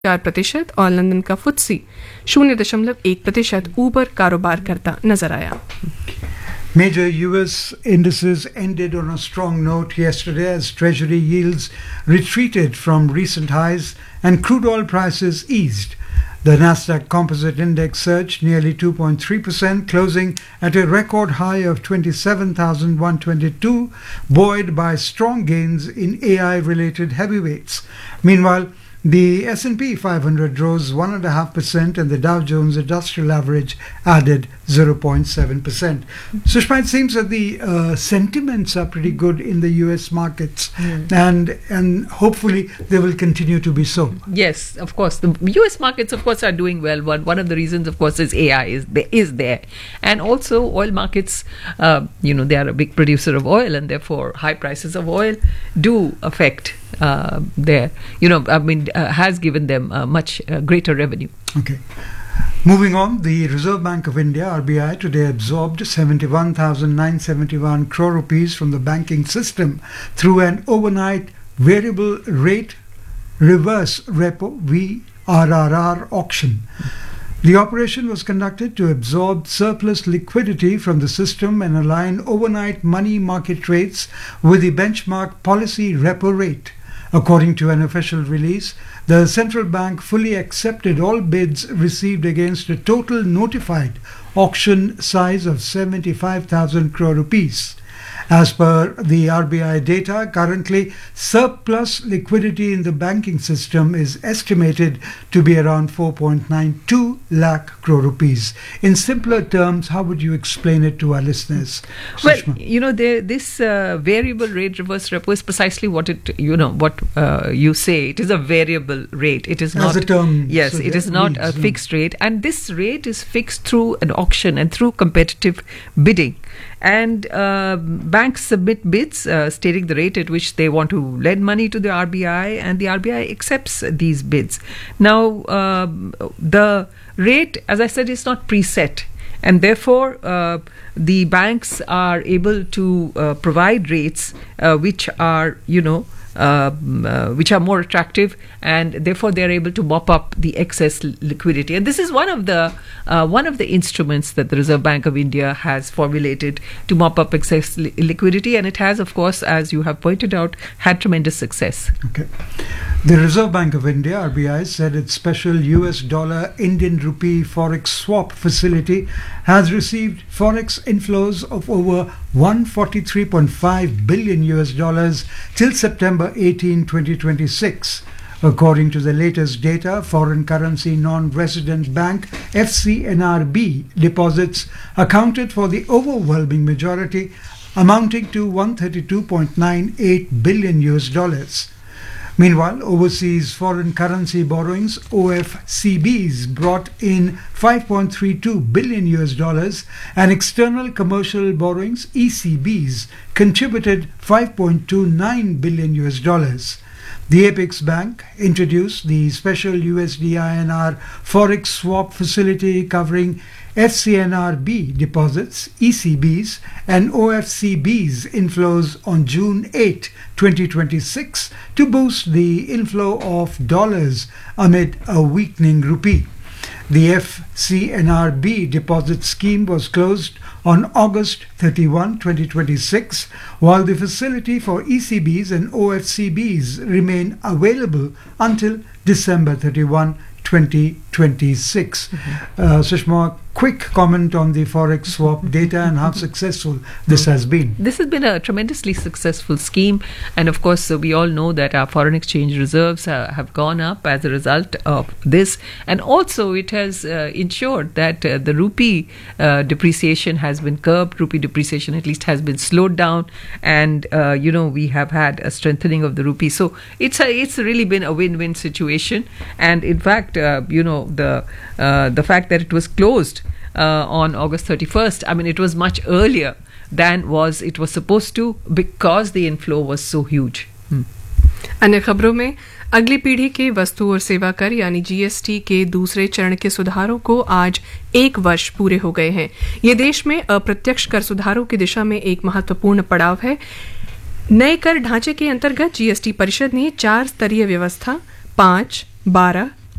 4% और लंदन का फुत्सी 0.1% ऊपर कारोबार करता नजर आया। Major US indices ended on a strong note yesterday as Treasury yields retreated from recent highs and crude oil prices eased. The Nasdaq Composite Index surged nearly 2.3%, closing at a record high of 27,122, buoyed by strong gains in AI-related heavyweights. Meanwhile, the S&P 500 rose 1.5% and the Dow Jones Industrial Average added 0.7%. Sushma, it seems that the sentiments are pretty good in the US markets, and hopefully they will continue to be so. Yes, of course. The US markets, of course, are doing well. One of the reasons, of course, is AI is there. And also oil markets, they are a big producer of oil, and therefore high prices of oil do affect has given them much greater revenue. Okay. Moving on, the Reserve Bank of India, RBI, today absorbed 71,971 crore rupees from the banking system through an overnight variable rate reverse repo VRRR auction. The operation was conducted to absorb surplus liquidity from the system and align overnight money market rates with the benchmark policy repo rate. According to an official release, the central bank fully accepted all bids received against a total notified auction size of 75,000 crore rupees. As per the RBI data, currently surplus liquidity in the banking system is estimated to be around 4.92 lakh crore rupees. In simpler terms, how would you explain it to our listeners? Well, this variable rate reverse repo is precisely what you say. It is a variable rate. It is not a term. Yes, it is not a fixed rate, and this rate is fixed through an auction and through competitive bidding. And banks submit bids stating the rate at which they want to lend money to the RBI, and the RBI accepts these bids. Now, the rate, as I said, is not preset, and therefore the banks are able to provide rates which are, which are more attractive, and therefore they are able to mop up the excess liquidity. And this is one of the instruments that the Reserve Bank of India has formulated to mop up excess liquidity, and it has, of course, as you have pointed out, had tremendous success. Okay. The Reserve Bank of India, RBI, said its special US dollar Indian rupee forex swap facility has received forex inflows of over 143.5 billion US dollars till September 18, 2026. According to the latest data, foreign currency non-resident bank FCNRB deposits accounted for the overwhelming majority, amounting to 132.98 billion US dollars. Meanwhile, overseas foreign currency borrowings OFCBs brought in 5.32 billion US dollars, and external commercial borrowings ECBs contributed 5.29 billion US dollars. The Apex Bank introduced the special USD-INR forex swap facility covering FCNRB deposits, ECBs and OFCBs inflows on June 8, 2026 to boost the inflow of dollars amid a weakening rupee. The FCNRB deposit scheme was closed on August 31, 2026, while the facility for ECBs and OFCBs remain available until December 31, 2026. Sushma, quick comment on the forex swap data and how successful this has been. This has been a tremendously successful scheme, and of course we all know that our foreign exchange reserves have gone up as a result of this, and also it has ensured that the rupee depreciation has been curbed. Rupee depreciation at least has been slowed down, and we have had a strengthening of the rupee. So it's really been a win-win situation, and in fact the fact that it was closed on August 31st, I mean, it was much earlier than it was supposed to, because the inflow was so huge. अन्य खबरों में, अगली पीढ़ी के वस्तु और सेवा कर यानी जीएसटी के दूसरे चरण के सुधारों को आज 1 वर्ष पूरे हो गए हैं। ये देश में अप्रत्यक्ष कर सुधारों की दिशा में एक महत्वपूर्ण पड़ाव है। नए कर ढांचे के अंतर्गत जीएसटी परिषद ने 4 स्तरीय व्यवस्था 5, 12,